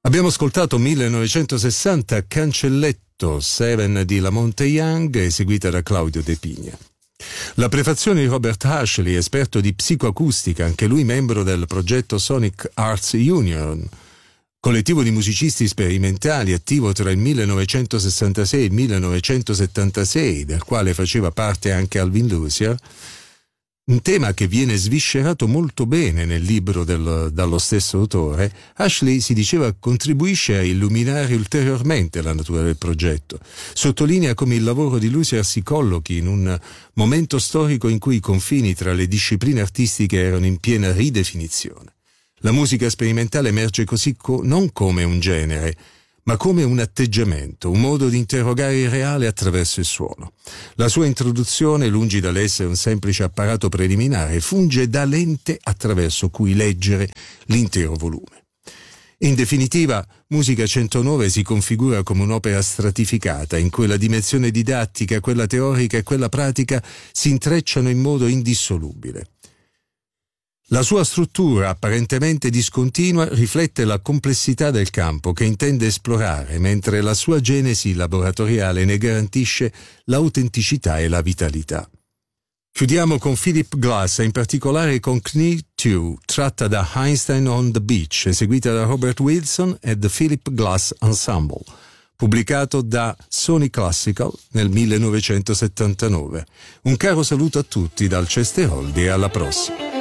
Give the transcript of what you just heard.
Abbiamo ascoltato 1960 Cancelletto 7 di Lamonte Young, eseguita da Claudio De Pigna. La prefazione di Robert Ashley, esperto di psicoacustica, anche lui membro del progetto Sonic Arts Union, collettivo di musicisti sperimentali attivo tra il 1966 e il 1976, del quale faceva parte anche Alvin Lucier. Un tema che viene sviscerato molto bene nel libro dallo stesso autore. Ashley, si diceva, contribuisce a illuminare ulteriormente la natura del progetto. Sottolinea come il lavoro di Lucier si collochi in un momento storico in cui i confini tra le discipline artistiche erano in piena ridefinizione. La musica sperimentale emerge così non come un genere, ma come un atteggiamento, un modo di interrogare il reale attraverso il suono. La sua introduzione, lungi dall'essere un semplice apparato preliminare, funge da lente attraverso cui leggere l'intero volume. In definitiva, Musica 109 si configura come un'opera stratificata, in cui la dimensione didattica, quella teorica e quella pratica si intrecciano in modo indissolubile. La sua struttura, apparentemente discontinua, riflette la complessità del campo che intende esplorare, mentre la sua genesi laboratoriale ne garantisce l'autenticità e la vitalità. Chiudiamo con Philip Glass, in particolare con Knee 2, tratta da Einstein on the Beach, eseguita da Robert Wilson e The Philip Glass Ensemble, pubblicato da Sony Classical nel 1979. Un caro saluto a tutti dal Cesteroldi e alla prossima.